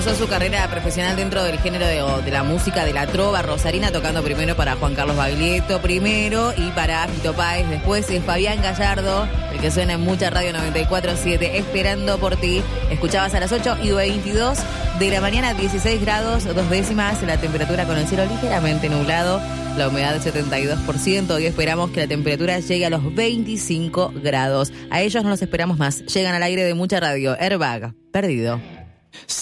comenzó su carrera profesional dentro del género de la música de la trova rosarina, tocando primero para Juan Carlos Baglietto primero y para Fito Páez. Después es Fabián Gallardo, el que suena en Mucha Radio 94.7, Esperando por ti. Escuchabas a las 8:22 de la mañana, 16 grados, 2 décimas, la temperatura con el cielo ligeramente nublado, la humedad 72%. Hoy esperamos que la temperatura llegue a los 25 grados. A ellos no los esperamos más. Llegan al aire de Mucha Radio. Airbag, perdido.